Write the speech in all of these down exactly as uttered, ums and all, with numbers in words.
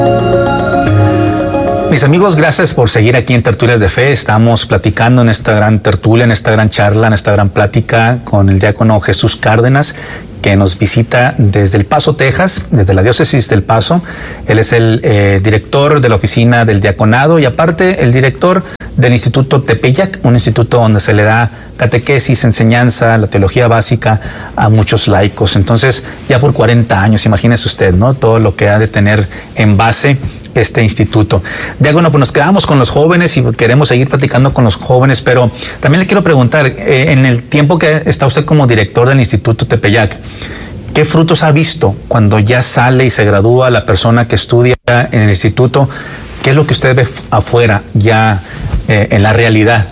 Mis amigos, gracias por seguir aquí en Tertulias de Fe. Estamos platicando en esta gran tertulia, en esta gran charla, en esta gran plática con el diácono Jesús Cárdenas, que nos visita desde El Paso, Texas, desde la diócesis del Paso. Él es el eh, director de la oficina del diaconado y aparte el director del Instituto Tepeyac, un instituto donde se le da catequesis, enseñanza, la teología básica a muchos laicos. Entonces, ya por cuarenta años, imagínese usted, ¿no? Todo lo que ha de tener en base este instituto. Diácono, pues nos quedamos con los jóvenes y queremos seguir platicando con los jóvenes, pero también le quiero preguntar, eh, en el tiempo que está usted como director del Instituto Tepeyac, ¿qué frutos ha visto cuando ya sale y se gradúa la persona que estudia en el instituto? ¿Qué es lo que usted ve afuera ya eh, en la realidad?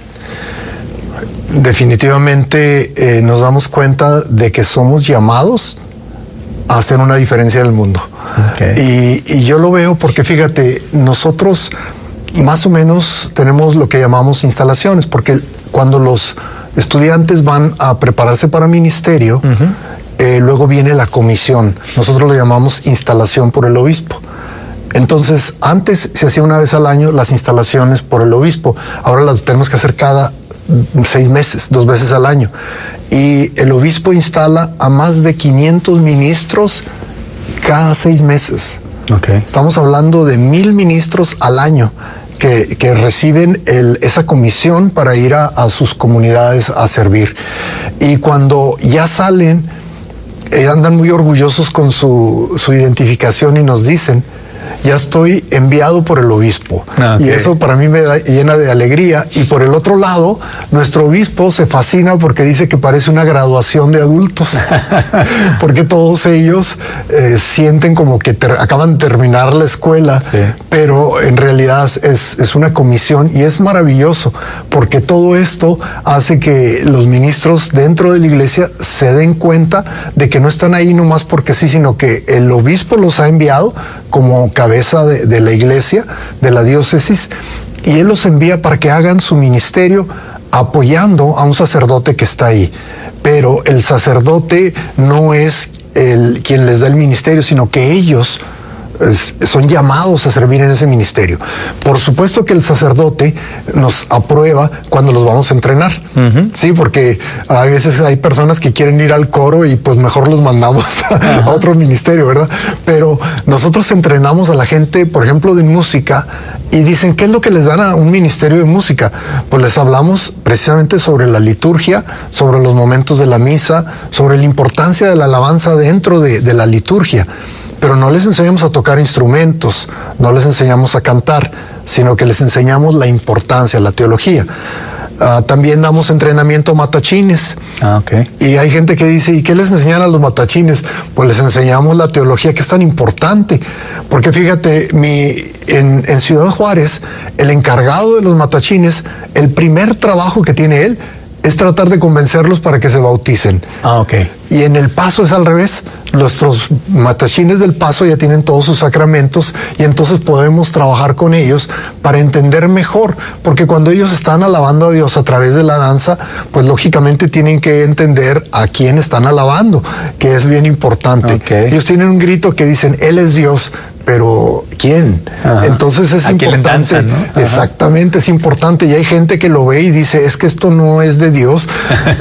Definitivamente eh, nos damos cuenta de que somos llamados a hacer una diferencia en el mundo. Okay. Y, y yo lo veo porque, fíjate, nosotros más o menos tenemos lo que llamamos instalaciones, porque cuando los estudiantes van a prepararse para ministerio, uh-huh. eh, luego viene la comisión. Nosotros lo llamamos instalación por el obispo. Entonces, antes se hacía una vez al año las instalaciones por el obispo. Ahora las tenemos que hacer cada seis meses, dos veces al año. Y el obispo instala a más de quinientos ministros cada seis meses. Okay. Estamos hablando de mil ministros al año que, que reciben el, esa comisión para ir a, a sus comunidades a servir. Y cuando ya salen, eh, andan muy orgullosos con su, su identificación y nos dicen: ya estoy enviado por el obispo. Okay. Y eso para mí me da, llena de alegría. Y por el otro lado, nuestro obispo se fascina porque dice que parece una graduación de adultos. Porque todos ellos eh, sienten como que ter- acaban de terminar la escuela, sí. Pero en realidad es, es una comisión y es maravilloso porque todo esto hace que los ministros dentro de la iglesia se den cuenta de que no están ahí nomás porque sí, sino que el obispo los ha enviado como cabeza de, de la iglesia, de la diócesis, y él los envía para que hagan su ministerio apoyando a un sacerdote que está ahí. Pero el sacerdote no es el, quien les da el ministerio, sino que ellos es, son llamados a servir en ese ministerio. Por supuesto que el sacerdote nos aprueba cuando los vamos a entrenar, uh-huh. Sí, porque a veces hay personas que quieren ir al coro y pues mejor los mandamos a, uh-huh. a otro ministerio, ¿verdad? Pero nosotros entrenamos a la gente, por ejemplo, de música, y dicen, ¿qué es lo que les dan a un ministerio de música? Pues les hablamos precisamente sobre la liturgia, sobre los momentos de la misa, sobre la importancia de la alabanza dentro de, de la liturgia. Pero no les enseñamos a tocar instrumentos, no les enseñamos a cantar, sino que les enseñamos la importancia, la teología. Uh, también damos entrenamiento a matachines. Ah, okay. Y hay gente que dice, ¿y qué les enseñan a los matachines? Pues les enseñamos la teología, que es tan importante. Porque fíjate, mi, en, en Ciudad Juárez, el encargado de los matachines, el primer trabajo que tiene él es tratar de convencerlos para que se bauticen. Ah, ok. Y en El Paso es al revés. Nuestros matachines del Paso ya tienen todos sus sacramentos y entonces podemos trabajar con ellos para entender mejor, porque cuando ellos están alabando a Dios a través de la danza, pues lógicamente tienen que entender a quién están alabando, que es bien importante. Okay. Ellos tienen un grito que dicen, Él es Dios, pero ¿quién? Ajá. Entonces es ¿A importante. Danzan, ¿no? Exactamente, es importante. Y hay gente que lo ve y dice, es que esto no es de Dios.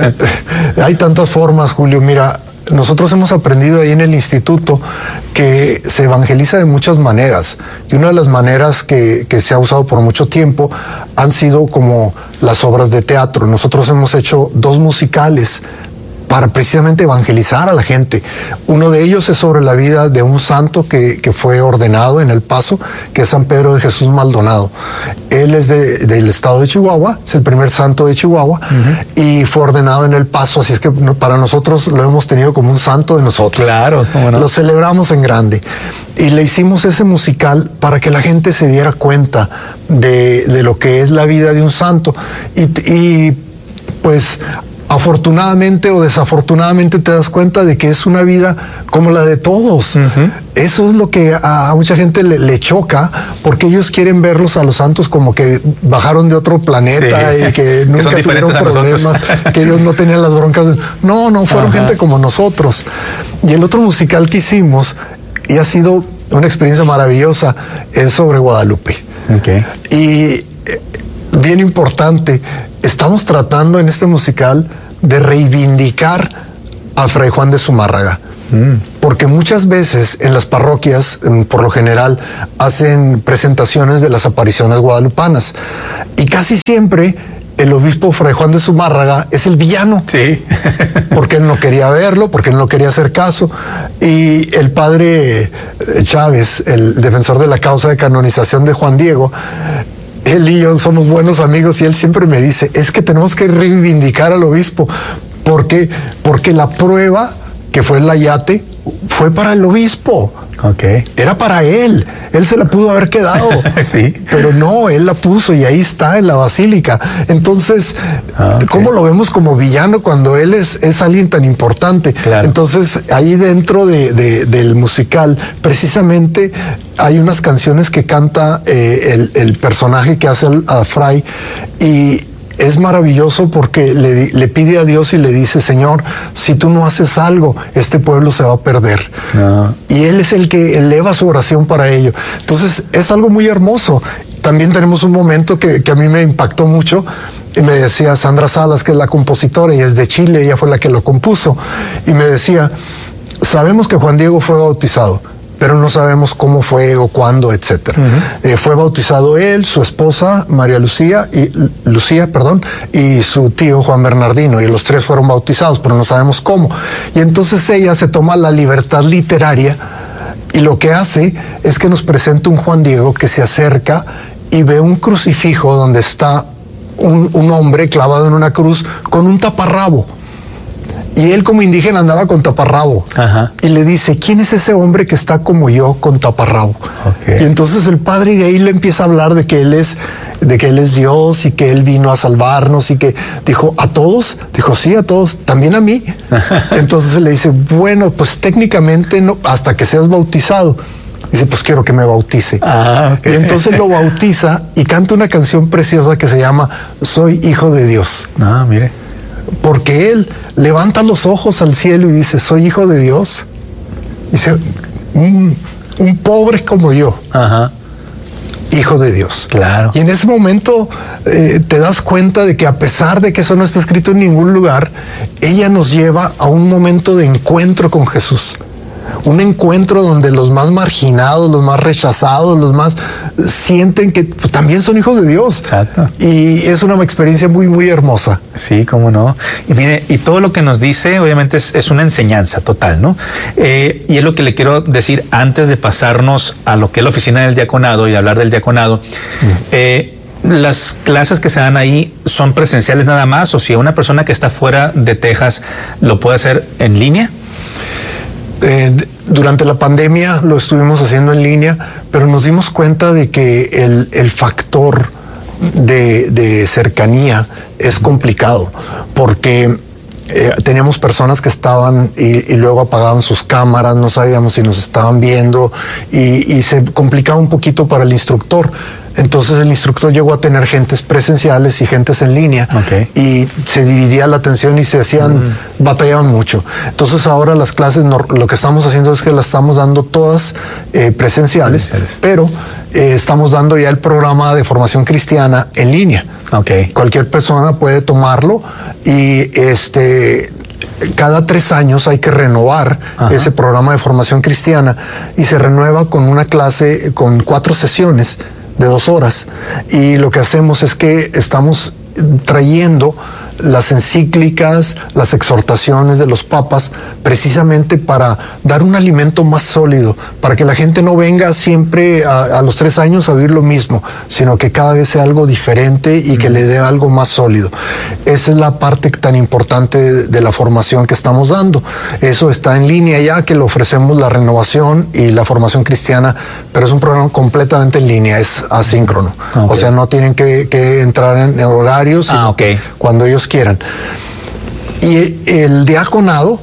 Hay tantas formas, Julio. Mira, nosotros hemos aprendido ahí en el instituto que se evangeliza de muchas maneras. Y una de las maneras que, que se ha usado por mucho tiempo han sido como las obras de teatro. Nosotros hemos hecho dos musicales para precisamente evangelizar a la gente. Uno de ellos es sobre la vida de un santo que, que fue ordenado en El Paso, que es San Pedro de Jesús Maldonado. Él es de, del estado de Chihuahua, es el primer santo de Chihuahua, uh-huh. y fue ordenado en El Paso, así es que para nosotros lo hemos tenido como un santo de nosotros. Claro, cómo no. Lo celebramos en grande. Y le hicimos ese musical para que la gente se diera cuenta de, de lo que es la vida de un santo. Y, y pues afortunadamente o desafortunadamente te das cuenta de que es una vida como la de todos. Uh-huh. Eso es lo que a, a mucha gente le, le choca, porque ellos quieren verlos a los santos como que bajaron de otro planeta, sí, y que nunca que tuvieron problemas, que ellos no tenían las broncas. No, no, fueron Ajá. gente como nosotros. Y el otro musical que hicimos, y ha sido una experiencia maravillosa, es sobre Guadalupe. Okay. Y bien importante, estamos tratando en este musical de reivindicar a Fray Juan de Zumárraga. Mm. Porque muchas veces en las parroquias, por lo general, hacen presentaciones de las apariciones guadalupanas. Y casi siempre el obispo Fray Juan de Zumárraga es el villano. Sí. Porque él no quería verlo, porque él no quería hacer caso. Y el padre Chávez, el defensor de la causa de canonización de Juan Diego, él y yo somos buenos amigos y él siempre me dice, es que tenemos que reivindicar al obispo. ¿Por qué? Porque la prueba que fue el ayate fue para el obispo. Okay. Era para él. Él se la pudo haber quedado. Sí. Pero no, él la puso y ahí está en la basílica. Entonces, okay. ¿Cómo lo vemos como villano cuando él es, es alguien tan importante? Claro. Entonces, ahí dentro de, de, del musical, precisamente hay unas canciones que canta eh, el, el personaje que hace el, a Fray, y es maravilloso porque le, le pide a Dios y le dice, Señor, si tú no haces algo, este pueblo se va a perder. No. Y él es el que eleva su oración para ello. Entonces, es algo muy hermoso. También tenemos un momento que, que a mí me impactó mucho, y me decía Sandra Salas, que es la compositora y es de Chile, ella fue la que lo compuso, y me decía, sabemos que Juan Diego fue bautizado, pero no sabemos cómo fue o cuándo, etcétera. Uh-huh. Eh, fue bautizado él, su esposa María Lucía y Lucía, perdón, y su tío Juan Bernardino, y los tres fueron bautizados, pero no sabemos cómo. Y entonces ella se toma la libertad literaria y lo que hace es que nos presenta un Juan Diego que se acerca y ve un crucifijo donde está un, un hombre clavado en una cruz con un taparrabo. Y él como indígena andaba con taparrabo. Ajá. Y le dice, ¿quién es ese hombre que está como yo con taparrabo? Okay. Y entonces el padre de ahí le empieza a hablar de que él es, de que él es Dios y que él vino a salvarnos, y que dijo, ¿a todos? Dijo, sí, a todos, también a mí. Entonces le dice, bueno, pues técnicamente no, hasta que seas bautizado. Dice, pues quiero que me bautice. Ah, okay. Y entonces lo bautiza y canta una canción preciosa que se llama Soy hijo de Dios. Ah, mire. Porque él levanta los ojos al cielo y dice, soy hijo de Dios. Dice, un, un pobre como yo. Ajá. Hijo de Dios. Claro. Y en ese momento eh, te das cuenta de que a pesar de que eso no está escrito en ningún lugar, ella nos lleva a un momento de encuentro con Jesús. Un encuentro donde los más marginados, los más rechazados, los más sienten que pues, también son hijos de Dios. Exacto. Y es una experiencia muy, muy hermosa. Sí, cómo no. Y mire, y todo lo que nos dice, obviamente, es, es una enseñanza total, ¿no? Eh, y es lo que le quiero decir antes de pasarnos a lo que es la oficina del diaconado y de hablar del diaconado. Mm. Eh, ¿Las clases que se dan ahí son presenciales nada más? O si una persona que está fuera de Texas lo puede hacer en línea. Eh, durante la pandemia lo estuvimos haciendo en línea, pero nos dimos cuenta de que el, el factor de, de cercanía es complicado, porque eh, teníamos personas que estaban y, y luego apagaban sus cámaras, no sabíamos si nos estaban viendo, y, y se complicaba un poquito para el instructor. Entonces el instructor llegó a tener gentes presenciales y gentes en línea. Okay. Y se dividía la atención y se hacían, mm. batallaban mucho. Entonces ahora las clases, no, lo que estamos haciendo es que las estamos dando todas eh, presenciales, presenciales, pero eh, estamos dando ya el programa de formación cristiana en línea. Okay. Cualquier persona puede tomarlo y este... cada tres años hay que renovar Ajá. ese programa de formación cristiana, y se renueva con una clase, con cuatro sesiones de dos horas. Y lo que hacemos es que estamos trayendo las encíclicas, las exhortaciones de los papas, precisamente para dar un alimento más sólido, para que la gente no venga siempre a, a los tres años a oír lo mismo, sino que cada vez sea algo diferente y que le dé algo más sólido. Esa es la parte tan importante de, de la formación que estamos dando. Eso está en línea ya, que le ofrecemos la renovación y la formación cristiana, pero es un programa completamente en línea, es asíncrono. Okay. O sea, no tienen que, que entrar en horarios, sino ah, okay. cuando ellos quieran. Y el diaconado,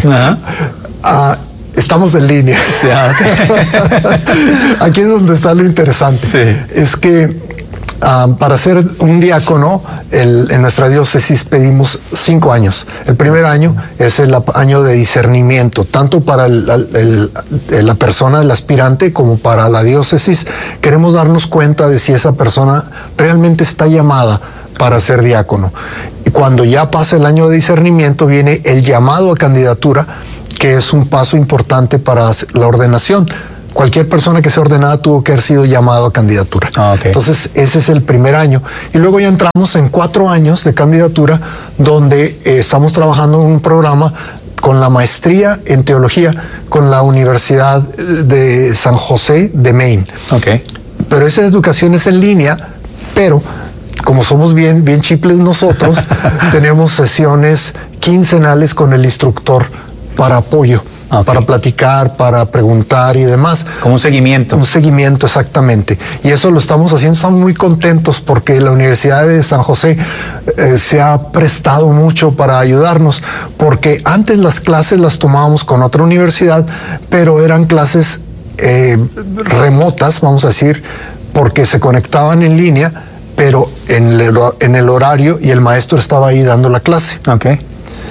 uh, estamos en línea. Yeah, okay. Aquí es donde está lo interesante. Sí. Es que Uh, para ser un diácono, el, en nuestra diócesis pedimos cinco años. El primer año es el año de discernimiento, tanto para el, el, el, la persona, el aspirante, como para la diócesis. Queremos darnos cuenta de si esa persona realmente está llamada para ser diácono. Y cuando ya pasa el año de discernimiento, viene el llamado a candidatura, que es un paso importante para la ordenación. Cualquier persona que sea ordenada tuvo que haber sido llamado a candidatura. Ah, okay. Entonces, ese es el primer año. Y luego ya entramos en cuatro años de candidatura, donde eh, estamos trabajando en un programa con la maestría en teología con la Universidad de San José de Maine. Okay. Pero esa educación es en línea, pero como somos bien, bien chiples nosotros, tenemos sesiones quincenales con el instructor para apoyo. Okay. Para platicar, para preguntar y demás. Como un seguimiento. Un seguimiento, exactamente. Y eso lo estamos haciendo, estamos muy contentos porque la Universidad de San José eh, se ha prestado mucho para ayudarnos, porque antes las clases las tomábamos con otra universidad, pero eran clases eh, remotas, vamos a decir, porque se conectaban en línea, pero en el, en el horario, y el maestro estaba ahí dando la clase. Okay.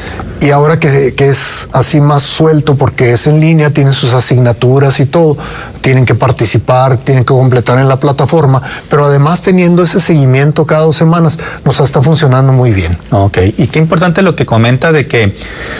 Y ahora que, que es así más suelto, porque es en línea, tienen sus asignaturas y todo, tienen que participar, tienen que completar en la plataforma, pero además teniendo ese seguimiento cada dos semanas, nos está funcionando muy bien. Ok, y qué importante lo que comenta de que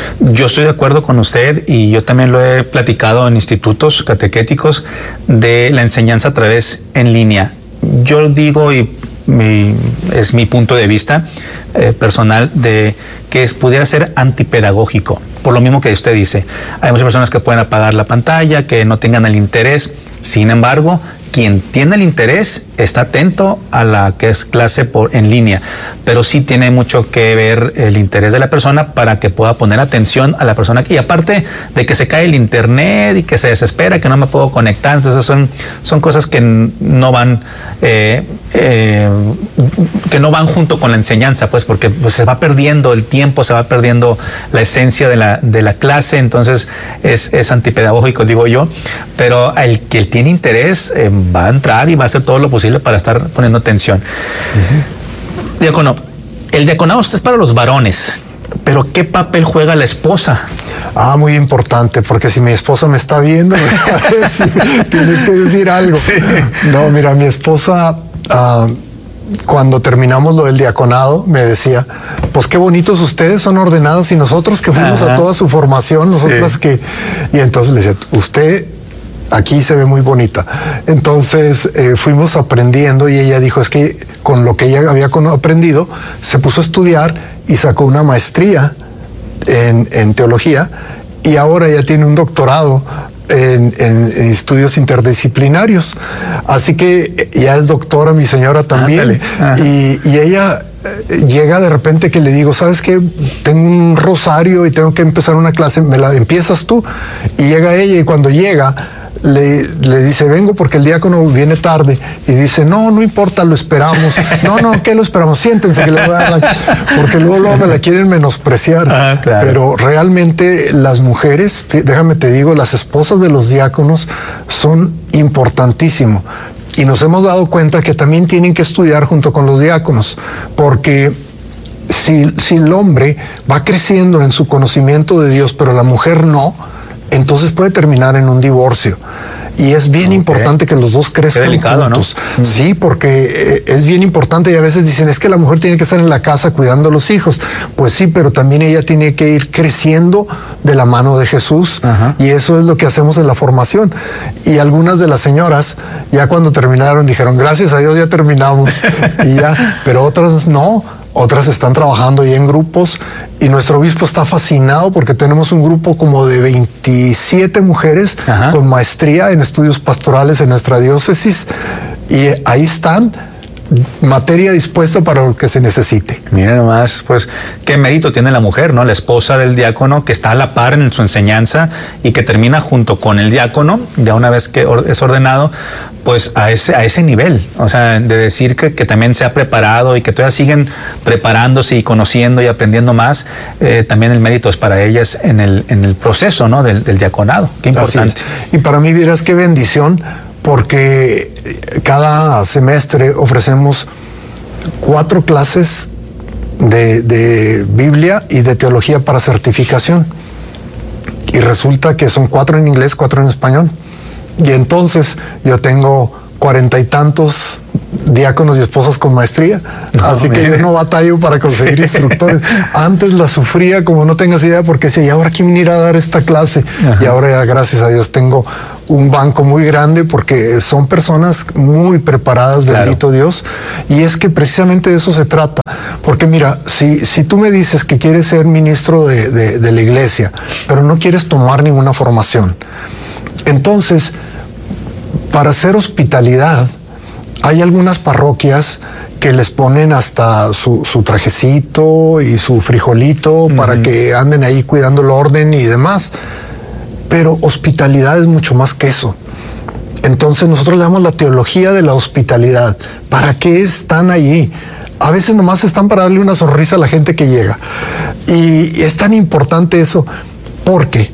yo estoy de acuerdo con usted, y yo también lo he platicado en institutos catequéticos, de la enseñanza a través en línea. Yo digo, y mi, es mi punto de vista eh, personal, de que es, pudiera ser antipedagógico, por lo mismo que usted dice. Hay muchas personas que pueden apagar la pantalla, que no tengan el interés. Sin embargo, quien tiene el interés está atento a la que es clase por, en línea, pero sí tiene mucho que ver el interés de la persona para que pueda poner atención a la persona. Y aparte de que se cae el internet y que se desespera, que no me puedo conectar, entonces son, son cosas que no van eh, eh, que no van junto con la enseñanza, pues, porque pues, se va perdiendo el tiempo, se va perdiendo la esencia de la, de la clase. Entonces es, es antipedagógico, digo yo, pero el que tiene interés eh, va a entrar y va a hacer todo lo posible para estar poniendo atención. Uh-huh. Diácono, el diaconado es para los varones, pero ¿qué papel juega la esposa? Ah, muy importante, porque si mi esposa me está viendo, me va a decir, tienes que decir algo. Sí. No, mira, mi esposa, uh, cuando terminamos lo del diaconado, me decía, pues qué bonitos ustedes, son ordenadas, y nosotros que fuimos Ajá. a toda su formación, nosotras sí. que... Y entonces le decía, usted... aquí se ve muy bonita. Entonces eh, fuimos aprendiendo, y ella dijo, es que con lo que ella había aprendido, se puso a estudiar y sacó una maestría en, en teología, y ahora ya tiene un doctorado en, en, en estudios interdisciplinarios. Así que ya es doctora mi señora también. Y, y ella... llega de repente que le digo, ¿sabes qué? Tengo un rosario y tengo que empezar una clase, ¿me la empiezas tú? Y llega ella, y cuando llega, le, le dice, vengo porque el diácono viene tarde. Y dice, no, no importa, lo esperamos. No, no, ¿qué lo esperamos? Siéntense que le voy a dar la... Porque luego, luego me la quieren menospreciar. Ah, claro. Pero realmente las mujeres, déjame te digo, las esposas de los diáconos son importantísimo. Y nos hemos dado cuenta que también tienen que estudiar junto con los diáconos, porque si, si el hombre va creciendo en su conocimiento de Dios, pero la mujer no, entonces puede terminar en un divorcio. Y es bien okay. importante que los dos crezcan Qué delicado, juntos. ¿No? Sí, porque es bien importante, y a veces dicen, es que la mujer tiene que estar en la casa cuidando a los hijos. Pues sí, pero también ella tiene que ir creciendo de la mano de Jesús. Ajá. Y eso es lo que hacemos en la formación. Y algunas de las señoras, ya cuando terminaron, dijeron, gracias a Dios ya terminamos. Y ya, pero otras no. Otras están trabajando ya en grupos, y nuestro obispo está fascinado porque tenemos un grupo como de veintisiete mujeres Ajá. con maestría en estudios pastorales en nuestra diócesis, y ahí están, materia dispuesta para lo que se necesite. Mira nomás, pues, qué mérito tiene la mujer, ¿no? La esposa del diácono, que está a la par en su enseñanza y que termina junto con el diácono, ya una vez que es ordenado, pues a ese, a ese nivel, o sea, de decir que, que también se ha preparado y que todavía siguen preparándose y conociendo y aprendiendo más, eh, también el mérito es para ellas en el, en el proceso, ¿no? Del, del diaconado. Qué importante. Y para mí, vieras qué bendición, porque cada semestre ofrecemos cuatro clases de, de Biblia y de teología para certificación. Y resulta que son cuatro en inglés, cuatro en español. Y entonces yo tengo cuarenta y tantos diáconos y esposas con maestría, no, así que yo no batallo para conseguir instructores. Antes la sufría como no tengas idea, porque decía, ¿y ahora quién venir a dar esta clase? Ajá. Y ahora ya, gracias a Dios, tengo un banco muy grande porque son personas muy preparadas, claro. Bendito Dios. Y es que precisamente de eso se trata. Porque mira, si, si tú me dices que quieres ser ministro de, de, de la iglesia, pero no quieres tomar ninguna formación, entonces, para hacer hospitalidad, hay algunas parroquias que les ponen hasta su, su trajecito y su frijolito uh-huh. para que anden ahí cuidando el orden y demás. Pero hospitalidad es mucho más que eso. Entonces nosotros le damos la teología de la hospitalidad. ¿Para qué están ahí? A veces nomás están para darle una sonrisa a la gente que llega. Y es tan importante eso porque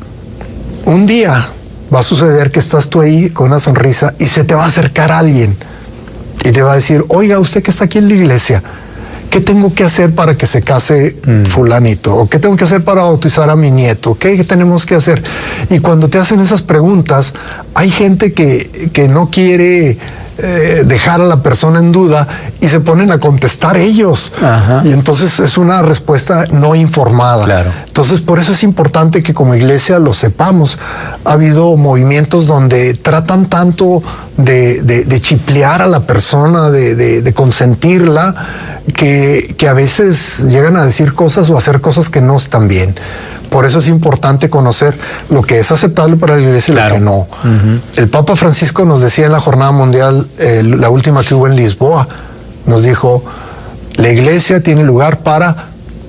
un día va a suceder que estás tú ahí con una sonrisa y se te va a acercar alguien y te va a decir, oiga, usted que está aquí en la iglesia, ¿qué tengo que hacer para que se case mm. fulanito? ¿O qué tengo que hacer para bautizar a mi nieto? ¿Qué, qué tenemos que hacer? Y cuando te hacen esas preguntas, hay gente que, que no quiere eh, dejar a la persona en duda y se ponen a contestar ellos. Ajá. Y entonces es una respuesta no informada. Claro. Entonces por eso es importante que como iglesia lo sepamos. Ha habido movimientos donde tratan tanto de, de, de chiplear a la persona, de, de, de consentirla, que, que a veces llegan a decir cosas o hacer cosas que no están bien. Por eso es importante conocer lo que es aceptable para la iglesia y claro. lo que no. Uh-huh. El Papa Francisco nos decía en la Jornada Mundial, eh, la última que hubo en Lisboa, nos dijo, la iglesia tiene lugar para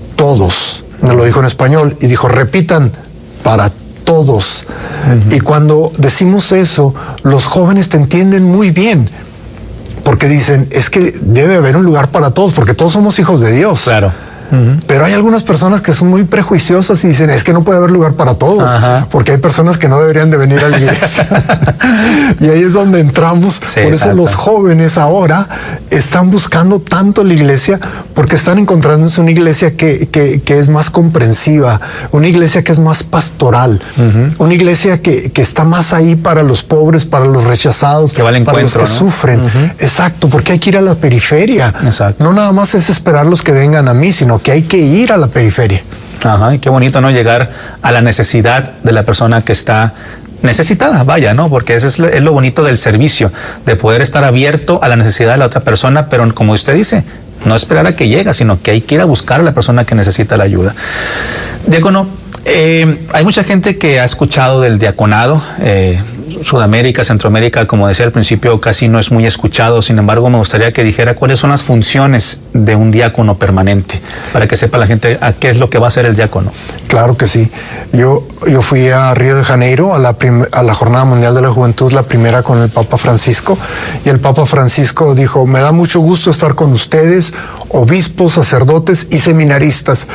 todos. Nos lo dijo en español y dijo, repitan, para todos. Uh-huh. Y cuando decimos eso, los jóvenes te entienden muy bien. Porque dicen, es que debe haber un lugar para todos, porque todos somos hijos de Dios. Claro. Uh-huh. Pero hay algunas personas que son muy prejuiciosas y dicen, es que no puede haber lugar para todos, Ajá. porque hay personas que no deberían de venir a la iglesia. Y ahí es donde entramos. Sí, por eso exacto. Los jóvenes ahora están buscando tanto la iglesia, porque están encontrándose una iglesia que, que, que es más comprensiva, una iglesia que es más pastoral, uh-huh. una iglesia que, que está más ahí para los pobres, para los rechazados, que va al para encuentro, los que ¿no? sufren. Uh-huh. Exacto, porque hay que ir a la periferia. Exacto. No nada más es esperar los que vengan a mí, sino que hay que ir a la periferia. Ajá, y qué bonito, ¿no? Llegar a la necesidad de la persona que está necesitada, vaya, ¿no? Porque eso es lo, es lo bonito del servicio, de poder estar abierto a la necesidad de la otra persona, pero como usted dice, no esperar a que llegue, sino que hay que ir a buscar a la persona que necesita la ayuda. Diácono, eh, hay mucha gente que ha escuchado del diaconado, eh, Sudamérica, Centroamérica, como decía al principio, casi no es muy escuchado. Sin embargo, me gustaría que dijera cuáles son las funciones de un diácono permanente, para que sepa la gente a qué es lo que va a hacer el diácono. Claro que sí. Yo, yo fui a Río de Janeiro a la, prim- a la Jornada Mundial de la Juventud, la primera con el Papa Francisco, y el Papa Francisco dijo, me da mucho gusto estar con ustedes, obispos, sacerdotes y seminaristas.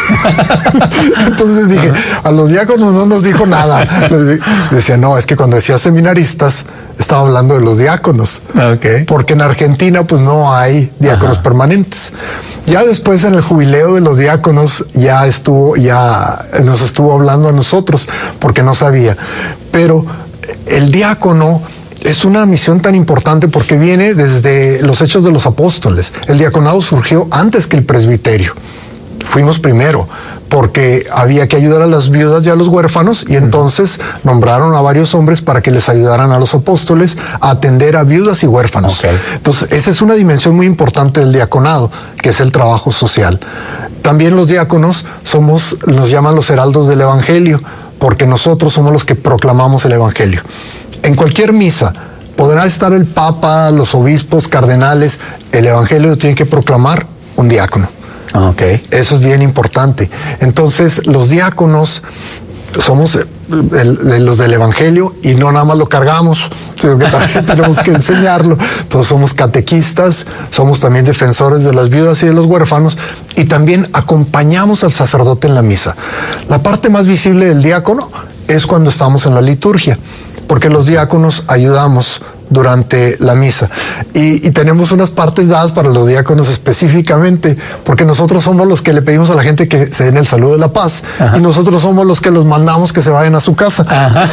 Entonces dije, a los diáconos no nos dijo nada. Les decía, no, es que cuando decía seminaristas, estaba hablando de los diáconos. Okay. Porque en Argentina pues no hay diáconos Ajá. permanentes. Ya después en el jubileo de los diáconos ya estuvo, ya nos estuvo hablando a nosotros, porque no sabía. Pero el diácono es una misión tan importante porque viene desde los Hechos de los Apóstoles. El diaconado surgió antes que el presbiterio. Fuimos primero, porque había que ayudar a las viudas y a los huérfanos, y entonces nombraron a varios hombres para que les ayudaran a los apóstoles a atender a viudas y huérfanos. Okay. Entonces, esa es una dimensión muy importante del diaconado, que es el trabajo social. También los diáconos somos, nos llaman los heraldos del evangelio, porque nosotros somos los que proclamamos el evangelio. En cualquier misa podrá estar el papa, los obispos, cardenales, el evangelio lo tiene que proclamar un diácono. Okay. Eso es bien importante. Entonces, los diáconos somos el, el, los del evangelio, y no nada más lo cargamos, sino que también tenemos que enseñarlo. Entonces somos catequistas, somos también defensores de las viudas y de los huérfanos, y también acompañamos al sacerdote en la misa. La parte más visible del diácono es cuando estamos en la liturgia, porque los diáconos ayudamos durante la misa. Y, y tenemos unas partes dadas para los diáconos específicamente, porque nosotros somos los que le pedimos a la gente que se den el saludo de la paz. Ajá. Y nosotros somos los que los mandamos que se vayan a su casa. Ajá.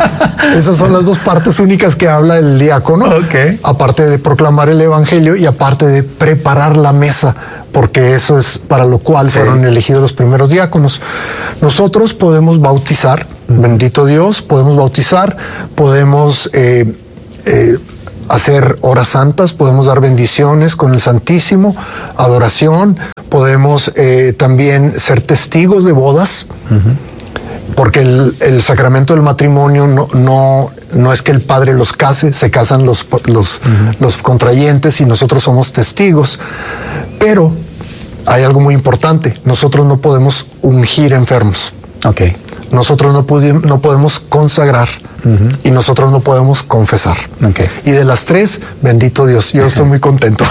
Esas son las dos partes únicas que habla el diácono, okay. Aparte de proclamar el evangelio y aparte de preparar la mesa, porque eso es para lo cual sí. fueron elegidos los primeros diáconos. Nosotros podemos bautizar, uh-huh. bendito Dios, podemos bautizar, podemos eh, eh, hacer horas santas, podemos dar bendiciones con el Santísimo, adoración, podemos eh, también ser testigos de bodas, uh-huh. porque el, el sacramento del matrimonio no, no, no es que el padre los case, se casan los, los, uh-huh. los contrayentes y nosotros somos testigos. Pero hay algo muy importante, nosotros no podemos ungir enfermos. Okay. Nosotros no, pudi- no podemos consagrar uh-huh. y nosotros no podemos confesar. Okay. Y de las tres, bendito Dios, yo estoy muy contento.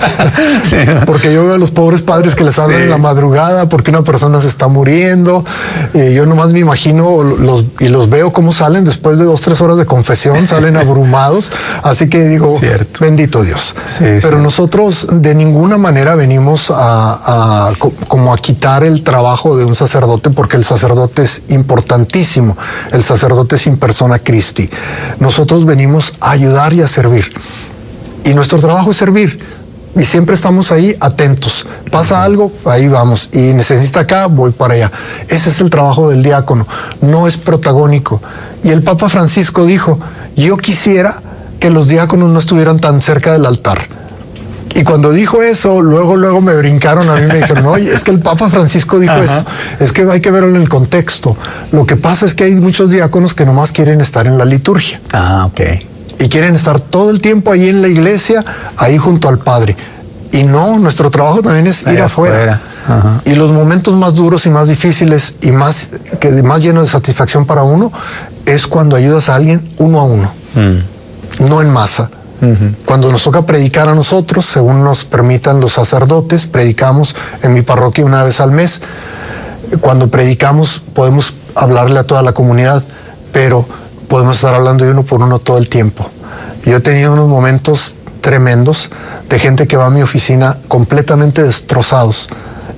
Sí. Porque yo veo a los pobres padres que les hablan sí. en la madrugada porque una persona se está muriendo. Y yo nomás me imagino los, y los veo cómo salen después de dos, tres horas de confesión, salen abrumados. Así que digo, cierto. Bendito Dios. Sí, Pero sí. nosotros de ninguna manera venimos a, a como a quitar el trabajo de un sacerdote, porque el sacerdote es importantísimo. El sacerdote es in persona Christi. Nosotros venimos a ayudar y a servir. Y nuestro trabajo es servir. Y siempre estamos ahí atentos. Pasa uh-huh. algo, ahí vamos. Y necesita acá, voy para allá. Ese es el trabajo del diácono. No es protagónico. Y el Papa Francisco dijo, yo quisiera que los diáconos no estuvieran tan cerca del altar. Y cuando dijo eso, luego, luego me brincaron a mí, me dijeron, oye, es que el Papa Francisco dijo eso. Es que hay que verlo en el contexto. Lo que pasa es que hay muchos diáconos que nomás quieren estar en la liturgia. Ah, ok. Y quieren estar todo el tiempo ahí en la iglesia, ahí junto al Padre. Y no, nuestro trabajo también es ir afuera. afuera. Ajá. Y los momentos más duros y más difíciles y más, que más llenos de satisfacción para uno es cuando ayudas a alguien uno a uno, mm. no en masa. Uh-huh. Cuando nos toca predicar a nosotros, según nos permitan los sacerdotes, predicamos en mi parroquia una vez al mes. Cuando predicamos podemos hablarle a toda la comunidad, pero podemos estar hablando de uno por uno todo el tiempo. Yo he tenido unos momentos tremendos de gente que va a mi oficina completamente destrozados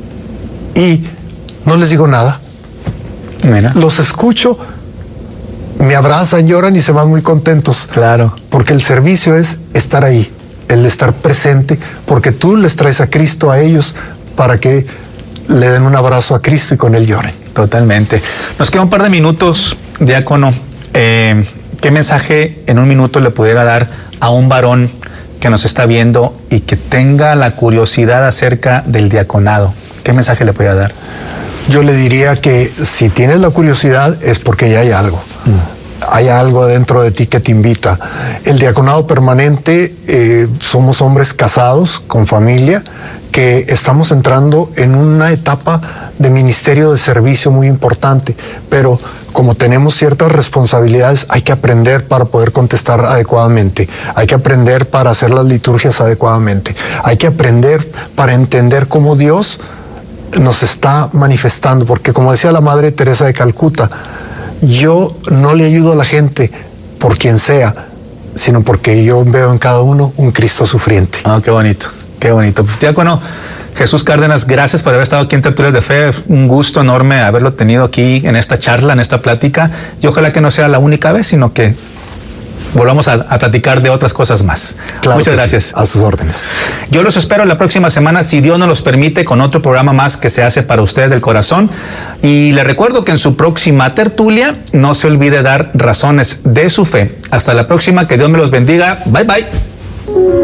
y no les digo nada. Mira. Los escucho, me abrazan, lloran y se van muy contentos. Claro. Porque el servicio es estar ahí, el estar presente, porque tú les traes a Cristo a ellos para que le den un abrazo a Cristo y con él lloren. Totalmente. Nos queda un par de minutos, diácono. Eh, ¿Qué mensaje en un minuto le pudiera dar a un varón que nos está viendo y que tenga la curiosidad acerca del diaconado? ¿Qué mensaje le pudiera dar? Yo le diría que si tienes la curiosidad es porque ya hay algo. Mm. Hay algo dentro de ti que te invita. El diaconado permanente, eh, somos hombres casados, con familia, que estamos entrando en una etapa de ministerio de servicio muy importante, pero como tenemos ciertas responsabilidades, hay que aprender para poder contestar adecuadamente, hay que aprender para hacer las liturgias adecuadamente, hay que aprender para entender cómo Dios nos está manifestando, porque como decía la Madre Teresa de Calcuta, yo no le ayudo a la gente por quien sea, sino porque yo veo en cada uno un Cristo sufriente. Ah, qué bonito, qué bonito. Pues diácono Jesús Cárdenas, gracias por haber estado aquí en Tertulias de Fe. Es un gusto enorme haberlo tenido aquí en esta charla, en esta plática, y ojalá que no sea la única vez, sino que volvamos a, a platicar de otras cosas más. Claro. Muchas gracias. Sí. A sus órdenes. Yo los espero la próxima semana, si Dios nos los permite, con otro programa más que se hace para usted del corazón. Y le recuerdo que en su próxima tertulia no se olvide dar razones de su fe. Hasta la próxima, que Dios me los bendiga. Bye, bye.